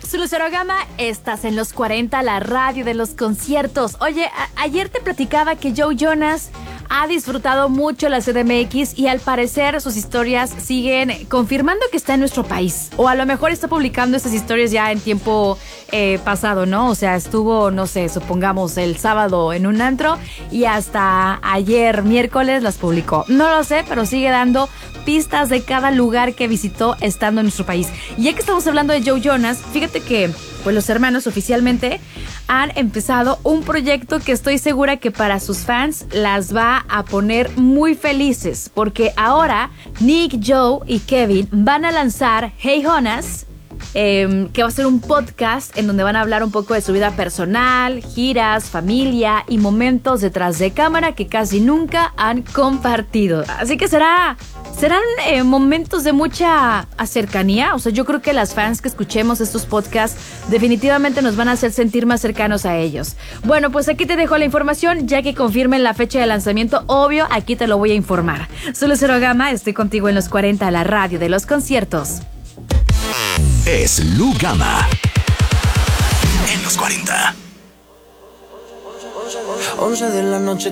Lucero Gama, estás en los 40, la radio de los conciertos. Oye, ayer te platicaba que Joe Jonas ha disfrutado mucho la CDMX y al parecer sus historias siguen confirmando que está en nuestro país. O a lo mejor está publicando esas historias ya en tiempo pasado, ¿no? O sea, estuvo, no sé, supongamos el sábado en un antro y hasta ayer, miércoles, las publicó. No lo sé, pero sigue dando pistas de cada lugar que visitó estando en nuestro país. Y ya que estamos hablando de Joe Jonas, fíjate que pues los hermanos oficialmente han empezado un proyecto que estoy segura que para sus fans las va a poner muy felices, porque ahora Nick, Joe y Kevin van a lanzar Hey Jonas, que va a ser un podcast en donde van a hablar un poco de su vida personal, giras, familia y momentos detrás de cámara que casi nunca han compartido. Así que serán momentos de mucha cercanía. O sea, yo creo que las fans que escuchemos estos podcasts definitivamente nos van a hacer sentir más cercanos a ellos. Bueno, pues aquí te dejo la información. Ya que confirmen la fecha de lanzamiento, obvio, aquí te lo voy a informar. Soy Lucero Gama, estoy contigo en los 40, la radio de los conciertos. Es Lu Gama en los 40. 11 de la noche.